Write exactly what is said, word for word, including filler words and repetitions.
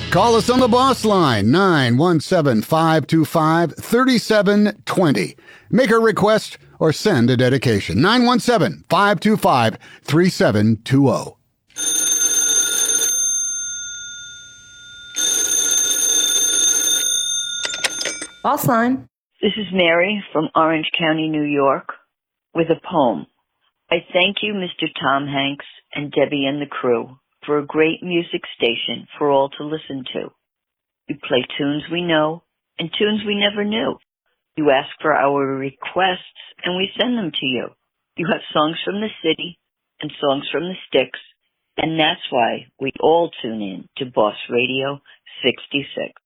Call us on the Boss Line, nine one seven, five two five, three seven two zero. Make a request or send a dedication, nine one seven, five two five, three seven two zero. Boss Line. This is Mary from Orange County, New York, with a poem. I thank you, Mister Tom Hanks and Debbie and the crew, for a great music station for all to listen to. You play tunes we know and tunes we never knew. You ask for our requests and we send them to you. You have songs from the city and songs from the sticks, and that's why we all tune in to Boss Radio sixty-six.